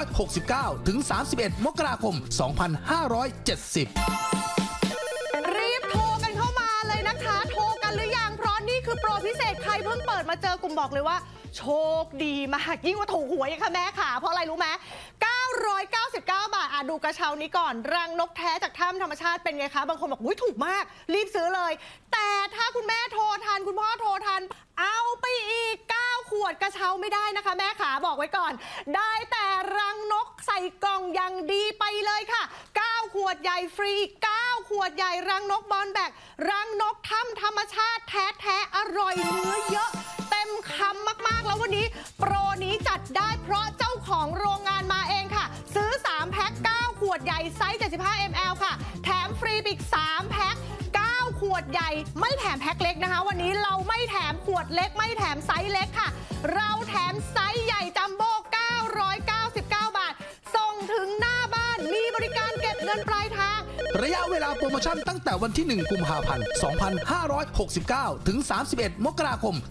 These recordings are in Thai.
2569 ถึง 31 มกราคม 2570 รีบโทรกันเข้ามาเลยนะคะโทรกันหรือยังเพราะนี่คือโปรพิเศษใครเพิ่งเปิดมาเจอกลุ่มบอกเลยว่าโชคดีมากยิ่งกว่าถูกหวยค่ะแม่ค่ะเพราะอะไรรู้ไหม999 บาทดูกระเช้านี้ก่อนรังนกแท้จากถ้ำธรรมชาติเป็นไงคะบางคนบอกถูกมากรีบซื้อเลยแต่ถ้าคุณแม่โทรทันคุณพ่อโทรทันเอาไปอีก9ขวดกระเช้าไม่ได้นะคะแม่ขาบอกไว้ก่อนได้แต่รังนกใส่กล่องอย่างดีไปเลยค่ะ9ขวดใหญ่ฟรี9ขวดใหญ่รังนกบอลแบกรังนกถ้ำธรรมชาติแท้ๆอร่อยเนื้อเยอะเต็มคำมากๆแล้ววันนี้โปรนี้จัดได้เพราะเจ้าของโรงงานมาเองค่ะซื้อ3แพ็ค9ขวดใหญ่ไซส์75 ml ค่ะแถมฟรีอีก3แพ็ค9ขวดใหญ่ไม่แถมแพ็คเล็กนะคะวันนี้เราไม่แถมขวดเล็กไม่แถมไซส์เล็กค่ะเราแถมไซส์ใหญ่จัมโบ้999 บาทส่งถึงหน้าบ้านมีบริการเก็บเงินปลายทางระยะเวลาโปรโมชั่นตั้งแต่วันที่ 1 กุมภาพันธ์ 2569 ถึง 31 มกราคม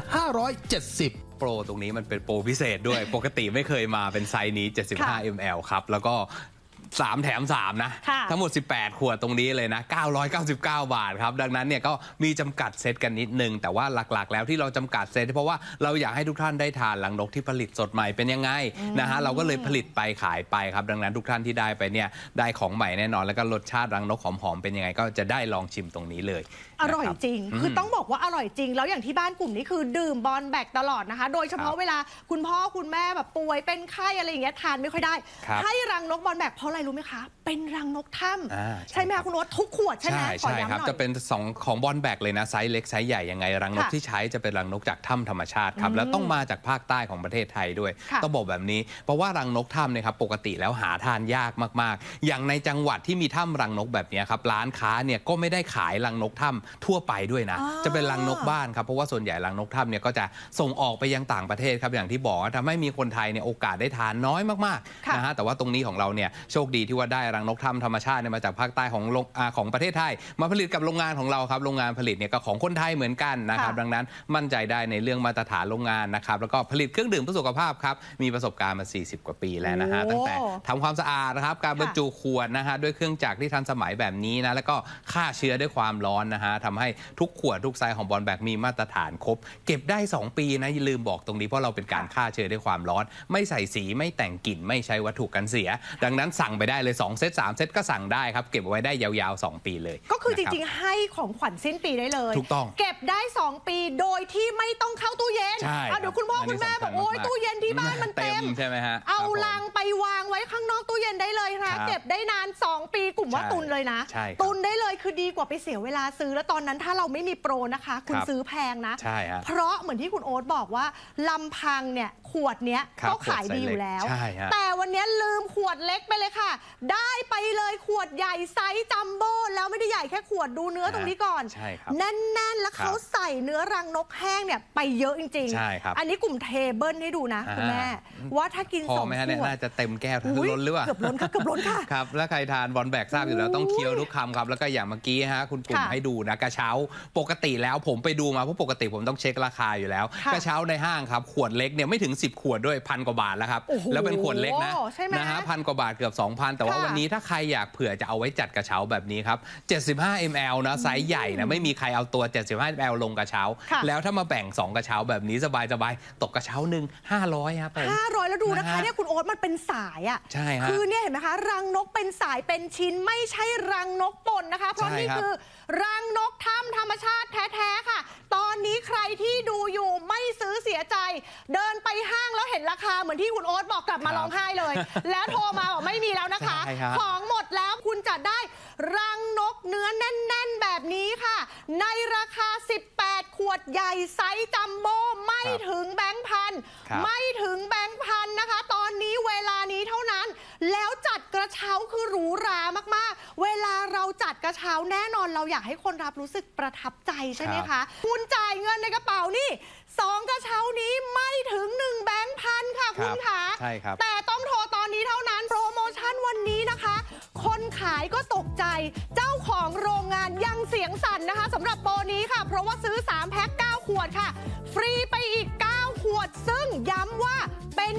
2570 โปรตรงนี้มันเป็นโปรพิเศษด้วย ปกติไม่เคยมาเป็นไซส์นี้75 ml ครับแล้วก็3แถม3นะทั้งหมด18ขวดตรงนี้เลยนะ999 บาทครับดังนั้นเนี่ยก็มีจำกัดเซตกันนิดนึงแต่ว่าหลักๆแล้วที่เราจำกัดเซตเพราะว่าเราอยากให้ทุกท่านได้ทานรังนกที่ผลิตสดใหม่เป็นยังไงนะฮะเราก็เลยผลิตไปขายไปครับดังนั้นทุกท่านที่ได้ไปเนี่ยได้ของใหม่แน่นอนแล้วก็รสชาติรังนกหอมๆเป็นยังไงก็จะได้ลองชิมตรงนี้เลยอร่อยจริงคือต้องบอกว่าอร่อยจริงแล้วอย่างที่บ้านกลุ่มนี้คือดื่มบอลแบกตลอดนะคะโดยเฉพาะเวลาคุณพ่อคุณแม่แบบป่วยเป็นไข้อะไรอย่างเงี้ยทานไม่ค่อยได้ให้รังนกบอลแบกเพราะอะไรรู้ไหมคะเป็นรังนกถ้ำใช่ไหมคะคุณโอ๊ตทุกขวดใช่ไหมใช่ครับจะเป็น2ของบอลแบกเลยนะไซส์เล็กไซส์ใหญ่ยังไงรังนกที่ใช้จะเป็นรังนกจากถ้ำธรรมชาติครับแล้วต้องมาจากภาคใต้ของประเทศไทยด้วยต้องบอกแบบนี้เพราะว่ารังนกถ้ำเนี่ยครับปกติแล้วหาทานยากมากๆอย่างในจังหวัดที่มีถ้ำรังนกแบบนี้ครับร้านค้าเนี่ยก็ไม่ได้ขายรังนกถ้ำทั่วไปด้วยนะจะเป็นรังนกบ้านครับเพราะว่าส่วนใหญ่รังนกถ้ำเนี่ยก็จะส่งออกไปยังต่างประเทศครับอย่างที่บอกทำให้มีคนไทยเนี่ยโอกาสได้ทานน้อยมากๆนะฮะแต่ว่าตรงนี้ของเราเนี่ยโชคดีที่ว่าได้รังนกถ้ำธรรมชาติมาจากภาคใต้ของประเทศไทยมาผลิตกับโรงงานของเราครับโรงงานผลิตเนี่ยก็ของคนไทยเหมือนกันนะครับดังนั้นมั่นใจได้ในเรื่องมาตรฐานโรงงานนะครับแล้วก็ผลิตเครื่องดื่มเพื่อสุขภาพครับมีประสบการณ์มา40กว่าปีแล้วนะฮะตั้งแต่ทำความสะอาดนะครับการบรรจุขวดนะฮะด้วยเครื่องจักรที่ทันสมัยแบบนี้นะแล้วก็ฆ่าเชื้อด้วยความร้อนนะฮะทำให้ทุกขวดทุกไซส์ของบอลแบกมีมาตรฐานครบเก็บได้2 ปีนะอย่าลืมบอกตรงนี้เพราะเราเป็นการฆ่าเชื้อด้วยความร้อนไม่ใส่สีไม่แต่งกลิ่นไม่ใช้วัตถุกันเสียดังนั้นสั่งไปได้เลย2 เซต 3 เซตก็สั่งได้ครับเก็บไว้ได้ยาวๆ2 ปีเลยก็คือจริงๆให้ของขวัญสิ้นปีได้เลยถูกต้องเก็บได้2 ปีโดยที่ไม่ต้องเข้าตู้เย็นเดี๋ยวคุณพ่อคุณแม่บอกโอ๊ยตู้เย็นที่บ้านมันเต็มใช่ไหมฮะเอาลังไปวางไว้ข้างนอกตู้เย็นได้เลยนะเก็บได้นาน2 ปีกลุ่มว่าตุนเลยนะตุนได้เลยคือดีกว่าไปเสียเวลาซื้อแล้วตอนนั้นถ้าเราไม่มีโปรนะคะคุณซื้อแพงนะเพราะเหมือนที่คุณโอ๊ตบอกว่าลำพังเนี่ยขวดเนี้ยก็ขายดีอยู่แล้วแต่วันนี้ลืมขวดเล็กไปเลยค่ะได้ไปเลยขวดใหญ่ไซส์จัมโบ้แล้วไม่ได้ใหญ่แค่ขวดดูเนื้อตรงนี้ก่อนแน่นๆแล้วเขาใส่เนื้อรังนกแห้งเนี่ยไปเยอะจริงๆอันนี้กลุ่มเทเบิลให้ดูนะคุณแม่ว่าถ้ากิน2 ขวดน่าจะเต็มแก้วล้นหรือเปล่าเกือบล้นค่ะครับแล้วใครทานบอลแบกทราบอยู่แล้วต้องเคี้ยวทุกคำครับแล้วก็อย่างเมื่อกี้ฮะคุณกลุ่มให้ดูนะกระเช้าปกติแล้วผมไปดูมาเพราะปกติผมต้องเช็คราคาอยู่แล้วกระเช้าในห้างครับขวดเล็กเนี่ยไม่ถึง10 ขวดด้วย1,000 กว่าบาทแล้วครับแล้วเป็นขวดเล็กนะฮะ1,000 กว่าบาทเกือบ 2,000 แต่ว่าวันนี้ถ้าใครอยากเผื่อจะเอาไว้จัดกระเช้าแบบนี้ครับ75 ml นะไซส์ใหญ่นะไม่มีใครเอาตัว75 ml ลงกระเช้าแล้วถ้ามาแบ่ง2 กระเช้าแบบนี้สบายๆตกกระเช้าหนึ่ง500ครับ 500แล้วดูนะคะเนี่ยคุณโอ๊ตมันเป็นสายอ่ะใช่ฮะคือเนี่ยเห็นไหมคะรังนกเป็นสายเป็นชิ้นไม่ใช่รังนกป่นนะคะเพราะนี่คือรังนกถ้ำธรรมชาติแท้ๆค่ะตอนนี้ใครที่ดูอยู่ไม่ซื้อเสียใจเดินไปห้างแล้วเห็นราคาเหมือนที่คุณโอ๊ตบอกกลับมาร้องไห้เลยแล้วโทรมาบอกไม่มีแล้วนะคะของหมดแล้วคุณจะได้รังนกเนื้อแน่นๆแบบนี้ค่ะในราคา18 ขวดใหญ่ไซส์จัมโบ้ไม่ถึงแบงค์พันไม่ถึงแบงค์พันนะคะตอนนี้เวลานี้เท่านั้นแล้วจัดกระเช้าคือหรูหรามากๆเวลาเราจัดกระเช้าแน่นอนเราอยากให้คนรับรู้สึกประทับใจใช่ไหมคะคุณจ่ายเงินในกระเป๋านี่2 กระเช้านี้ไม่ถึง1 แบงค์พันค่ะคุณคะแต่ต้องโทรตอนนี้เท่านั้นโปรโมชั่นวันนี้นะคะคนขายก็ตกใจเจ้าของโรงงานยังเสียงสั่นนะคะสำหรับโปรนี้ค่ะเพราะว่าซื้อ3 แพ็ค 9 ขวดค่ะฟรีไปอีก9 ขวดซึ่งย้ำว่าเป็น